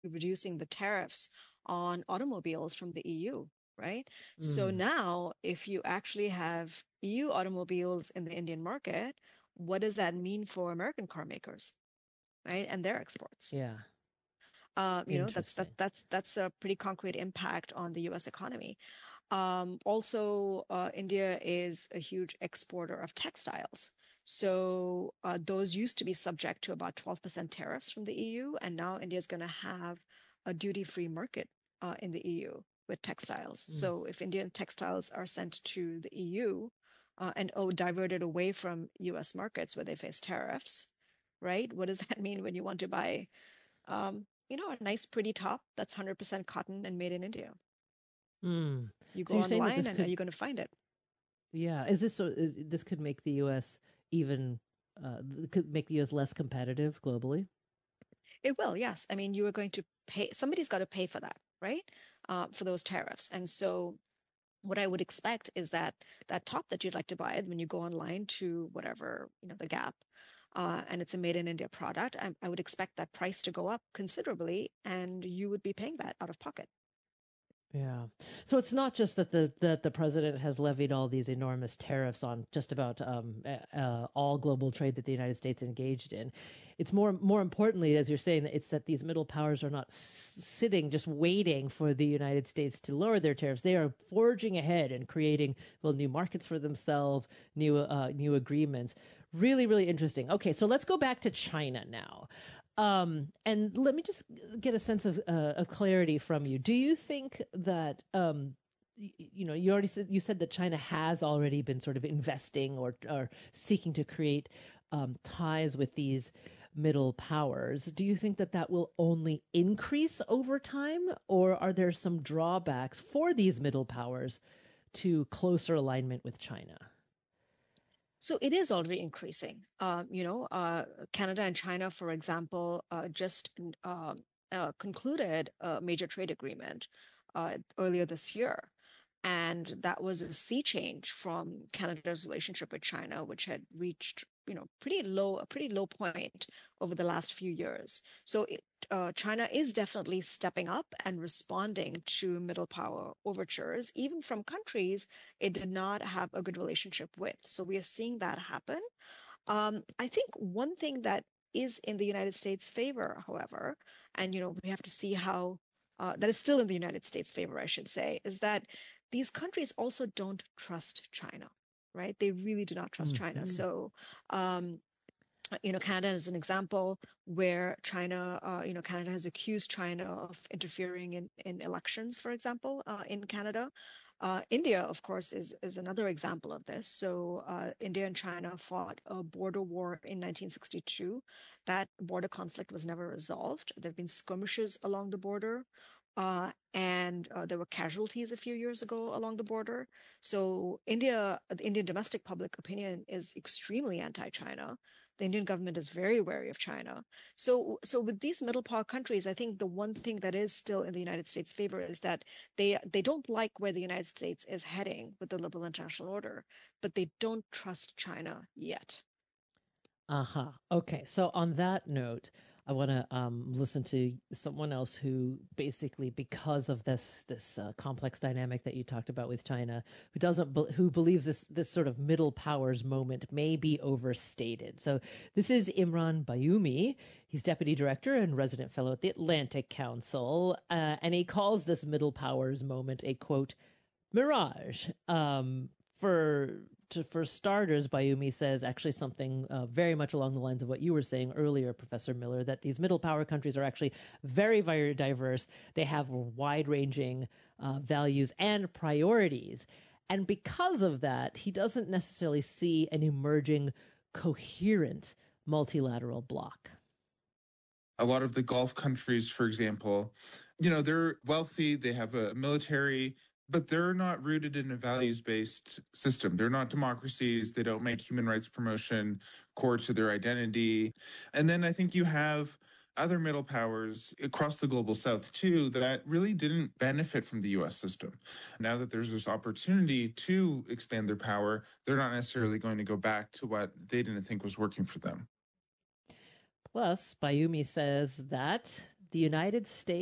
reducing the tariffs on automobiles from the EU, right? So Mm, now, if you actually have EU automobiles in the Indian market, what does that mean for American car makers, right? And their exports. yeah, That's interesting. that's a pretty concrete impact on the U.S. economy. Also, India is a huge exporter of textiles. So those used to be subject to about 12% tariffs from the EU, and now India is going to have a duty-free market in the EU with textiles. Mm. So if Indian textiles are sent to the EU and diverted away from US markets where they face tariffs, right? What does that mean when you want to buy, a nice pretty top that's 100% cotton and made in India? Mm. You So go you're saying that online this and are could, you going to find it? yeah, is this could make the U.S. even could make the U.S. less competitive globally? It will, yes. I mean, you are going to pay, somebody's got to pay for that, right? For those tariffs. And so what I would expect is that that top that you'd like to buy when you go online to whatever, the Gap, and it's a made in India product, I would expect that price to go up considerably and you would be paying that out of pocket. Yeah. So it's not just that the president has levied all these enormous tariffs on just about all global trade that the United States engaged in. It's more importantly, as you're saying, that it's that these middle powers are not sitting just waiting for the United States to lower their tariffs. They are forging ahead and creating new markets for themselves, new agreements. Really, really interesting. Okay, so let's go back to China now. And let me just get a sense of clarity from you. Do you think that you said that China has already been sort of investing or seeking to create ties with these middle powers? Do you think that that will only increase over time, or are there some drawbacks for these middle powers to closer alignment with China? So it is already increasing. Canada and China, for example, just concluded a major trade agreement earlier this year. And that was a sea change from Canada's relationship with China, which had reached, a pretty low point over the last few years. So China is definitely stepping up and responding to middle power overtures, even from countries it did not have a good relationship with. So we are seeing that happen. I think one thing that is in the United States' favor, however, and we have to see how that is still in the United States' favor, I should say, is that these countries also don't trust China, right? They really do not trust China. Mm-hmm. So, um, Canada is an example where Canada has accused China of interfering in elections, for example, in Canada. India, of course, is another example of this. So India and China fought a border war in 1962. That border conflict was never resolved. There have been skirmishes along the border. And there were casualties a few years ago along the border. So the Indian domestic public opinion is extremely anti-China. The Indian government is very wary of China. So with these middle power countries, I think the one thing that is still in the United States' favor is that they don't like where the United States is heading with the liberal international order, but they don't trust China yet. Uh-huh. Okay. So on that note, I want to listen to someone else who basically, because of this complex dynamic that you talked about with China, who believes this sort of middle powers moment may be overstated. So this is Imran Bayoumi. He's deputy director and resident fellow at the Atlantic Council, and he calls this middle powers moment a quote mirage. For for starters, Bayumi says actually something very much along the lines of what you were saying earlier, Professor Miller, that these middle power countries are actually very, very diverse. They have wide ranging values and priorities. And because of that, he doesn't necessarily see an emerging coherent multilateral bloc. A lot of the Gulf countries, for example, they're wealthy, they have a military, but they're not rooted in a values based system. They're not democracies. They don't make human rights promotion core to their identity. And then I think you have other middle powers across the global south too that really didn't benefit from the US system. Now that there's this opportunity to expand their power, they're not necessarily going to go back to what they didn't think was working for them. Plus, Bayumi says that the United States